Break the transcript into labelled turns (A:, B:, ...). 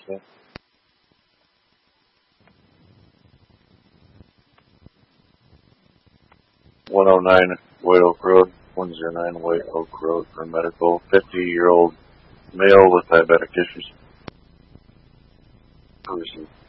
A: Okay. 109 White Oak Road, 109 White Oak Road for medical. 50-year-old male with diabetic issues. Person.